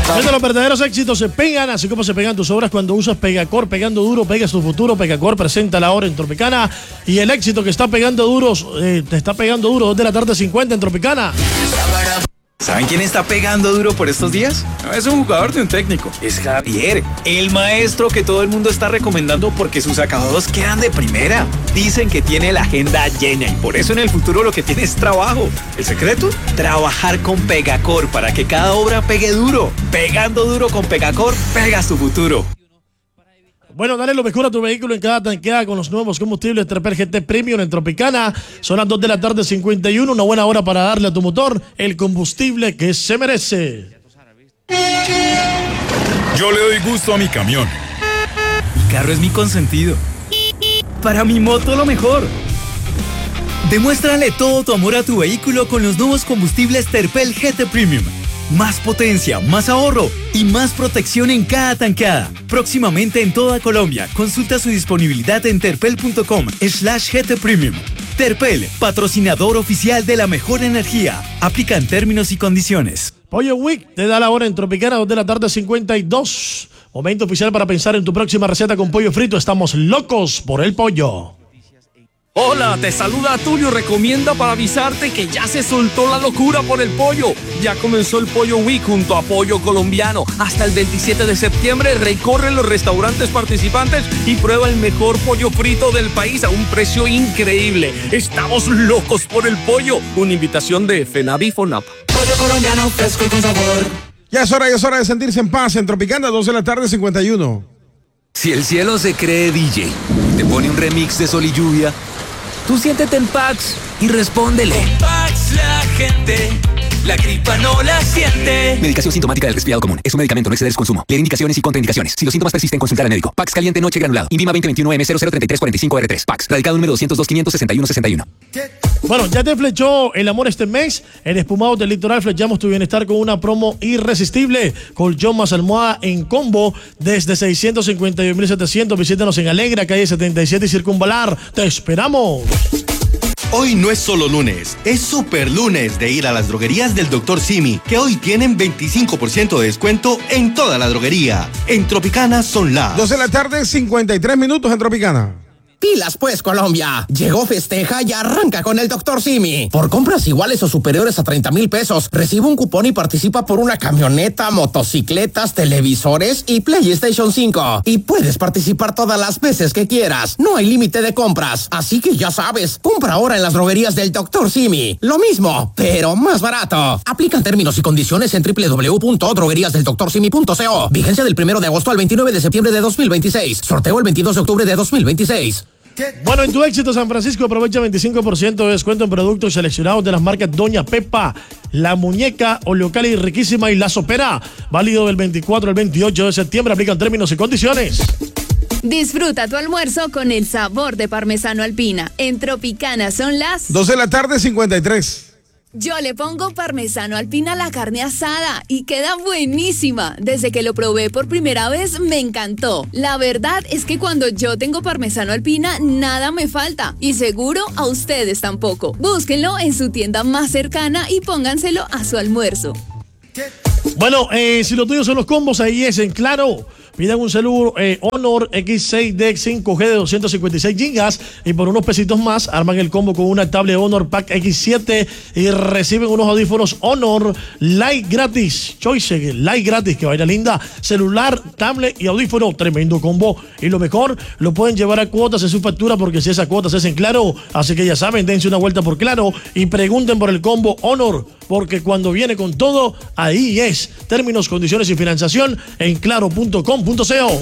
Bueno, los verdaderos éxitos se pegan, así como se pegan tus obras cuando usas Pegacor. Pegando duro, pegas tu futuro. Pegacor presenta la hora en Tropicana. Y el éxito que está pegando duros, te está pegando duro, 2 de la tarde 50 en Tropicana. ¿Saben quién está pegando duro por estos días? No es un jugador de un técnico, es Javier, el maestro que todo el mundo está recomendando porque sus acabados quedan de primera. Dicen que tiene la agenda llena y por eso en el futuro lo que tiene es trabajo. ¿El secreto? Trabajar con Pegacor para que cada obra pegue duro. Pegando duro con Pegacor, pegas tu futuro. Bueno, dale lo mejor a tu vehículo en cada tanqueada con los nuevos combustibles Terpel GT Premium en Tropicana. Son las 2 de la tarde 51, una buena hora para darle a tu motor el combustible que se merece. Yo le doy gusto a mi camión. Mi carro es mi consentido. Para mi moto lo mejor. Demuéstrale todo tu amor a tu vehículo con los nuevos combustibles Terpel GT Premium. Más potencia, más ahorro y más protección en cada tanqueada. Próximamente en toda Colombia. Consulta su disponibilidad en terpel.com/GT Premium. Terpel, patrocinador oficial de la mejor energía. Aplican términos y condiciones. Pollo Week te da la hora en Tropicana, 2 de la tarde 52. Momento oficial para pensar en tu próxima receta con pollo frito. Estamos locos por el pollo. Hola, te saluda Tulio. Recomienda para avisarte que ya se soltó la locura por el pollo. Ya comenzó el Pollo Week junto a Pollo Colombiano. Hasta el 27 de septiembre recorre los restaurantes participantes y prueba el mejor pollo frito del país a un precio increíble. Estamos locos por el pollo. Una invitación de FENAVI FONAP. Pollo colombiano fresco y con sabor. Ya es hora de sentirse en paz en Tropicana, 2 de la tarde 51. Si el cielo se cree DJ, te pone un remix de Sol y Lluvia, tú siéntete en Pax y respóndele. Con Pax la gente, la gripa no la siente. Medicación sintomática del resfriado común. Es un medicamento, no exceder su consumo. Leer indicaciones y contraindicaciones. Si los síntomas persisten, consultar al médico. Pax caliente noche granulado. INVIMA 2021M003345R3. Pax. Radical número 202-561-61. Bueno, ya te flechó el amor este mes. En Espumados del Litoral flechamos tu bienestar con una promo irresistible. Colchón más almohada en combo desde 651.700. Visítanos en Alegra, calle 77 y Circunvalar. ¡Te esperamos! Hoy no es solo lunes, es super lunes de ir a las droguerías del Dr. Simi, que hoy tienen 25% de descuento en toda la droguería. En Tropicana son las 2 de la tarde, 53 minutos en Tropicana. Pilas pues, Colombia. Llegó Festeja y arranca con el Dr. Simi. Por compras iguales o superiores a 30,000 pesos, recibe un cupón y participa por una camioneta, motocicletas, televisores y PlayStation 5. Y puedes participar todas las veces que quieras. No hay límite de compras. Así que ya sabes, compra ahora en las droguerías del Dr. Simi. Lo mismo, pero más barato. Aplican términos y condiciones en www.drogueríasdeldoctorsimi.co. Vigencia del 1 de agosto al 29 de septiembre de 2026. Sorteo el 22 de octubre de 2026. Bueno, en tu éxito San Francisco aprovecha 25% de descuento en productos seleccionados de las marcas Doña Pepa, La Muñeca, Oleocali Riquísima y La Sopera. Válido del 24 al 28 de septiembre. Aplican términos y condiciones. Disfruta tu almuerzo con el sabor de parmesano Alpina. En Tropicana son las 2 de la tarde 53. Yo le pongo parmesano Alpina a la carne asada y queda buenísima. Desde que lo probé por primera vez me encantó. La verdad es que cuando yo tengo parmesano Alpina nada me falta y seguro a ustedes tampoco. Búsquenlo en su tienda más cercana y pónganselo a su almuerzo. Bueno, si lo tuyo son los combos, ahí es en Claro. Pidan un celular Honor X6D 5G de 256 GB y por unos pesitos más arman el combo con una tablet Honor Pack X7 y reciben unos audífonos Honor Light gratis. Choice Light gratis, que vaina linda. Celular, tablet y audífono, tremendo combo. Y lo mejor, lo pueden llevar a cuotas en su factura porque si esas cuotas es en Claro. Así que ya saben, dense una vuelta por Claro y pregunten por el combo Honor, porque cuando viene con todo, ahí es. Términos, condiciones y financiación en claro.com.co.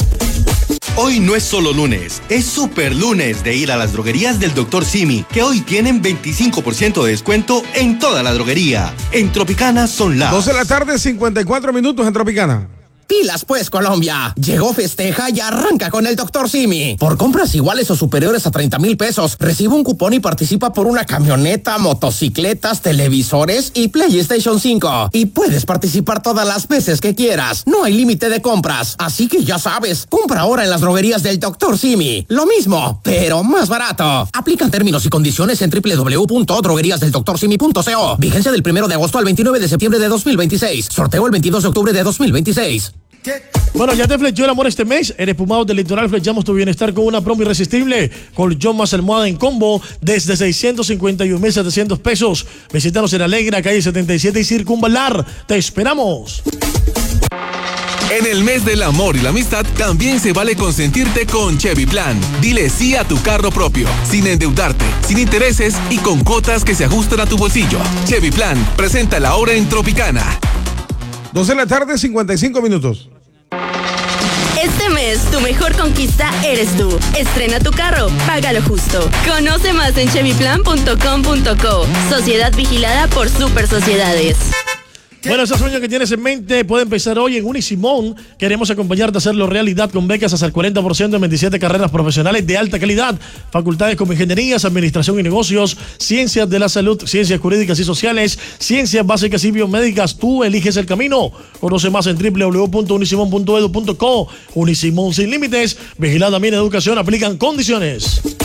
Hoy no es solo lunes, es super lunes de ir a las droguerías del Dr. Simi, que hoy tienen 25% de descuento en toda la droguería. En Tropicana son las 2 de la tarde, 54 minutos en Tropicana. Pilas pues, Colombia. Llegó Festeja y arranca con el Dr. Simi. Por compras iguales o superiores a 30,000 pesos, recibe un cupón y participa por una camioneta, motocicletas, televisores y PlayStation 5. Y puedes participar todas las veces que quieras. No hay límite de compras. Así que ya sabes, compra ahora en las droguerías del Dr. Simi. Lo mismo, pero más barato. Aplican términos y condiciones en www.drogueríasdeldoctorsimi.co. Vigencia del 1 de agosto al 29 de septiembre de 2026. Sorteo el 22 de octubre de 2026. Bueno, ya te flechó el amor este mes. En Espumados del Litoral flechamos tu bienestar con una promo irresistible. Colchón más almohada en combo desde 651,700 pesos. Visítanos en Alegra, calle 77 y Circunvalar. ¡Te esperamos! En el mes del amor y la amistad también se vale consentirte con Chevy Plan. Dile sí a tu carro propio, sin endeudarte, sin intereses y con cuotas que se ajustan a tu bolsillo. Chevy Plan, presenta la hora en Tropicana. 12 de la tarde, 55 minutos. Este mes, tu mejor conquista eres tú. Estrena tu carro, págalo justo. Conoce más en chevyplan.com.co. Sociedad vigilada por Super Sociedades. Bueno, ese sueño que tienes en mente puede empezar hoy en Unisimón. Queremos acompañarte a hacerlo realidad con becas hasta el 40% en 27 carreras profesionales de alta calidad. Facultades como ingenierías, administración y negocios, ciencias de la salud, ciencias jurídicas y sociales, ciencias básicas y biomédicas. Tú eliges el camino. Conoce más en www.unisimon.edu.co. Unisimón sin límites. Vigilada Mina Educación. Aplican condiciones.